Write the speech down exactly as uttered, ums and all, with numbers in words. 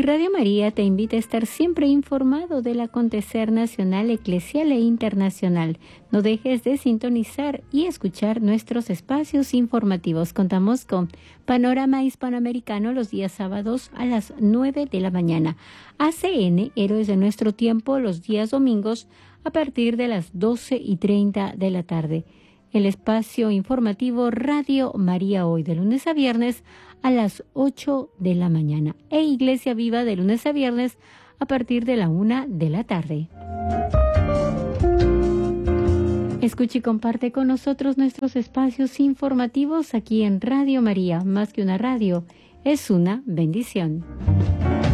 Radio María te invita a estar siempre informado del acontecer nacional, eclesial e internacional. No dejes de sintonizar y escuchar nuestros espacios informativos. Contamos con Panorama Hispanoamericano los días sábados a las nueve de la mañana. A C N, Héroes de Nuestro Tiempo, los días domingos a partir de las doce y treinta de la tarde. El espacio informativo Radio María Hoy, de lunes a viernes a las ocho de la mañana. E Iglesia Viva, de lunes a viernes a partir de la una de la tarde. Escucha y comparte con nosotros nuestros espacios informativos aquí en Radio María. Más que una radio, es una bendición.